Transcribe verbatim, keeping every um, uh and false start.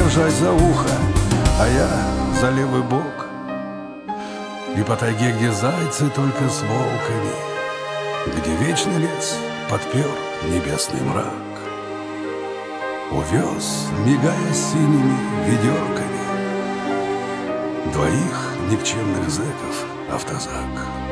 держать за ухо, а я за левый бок. И по тайге, где зайцы только с волками, где вечный лес подпер небесный мрак, увез, мигая синими ведерками, двоих никчемных зэков автозак.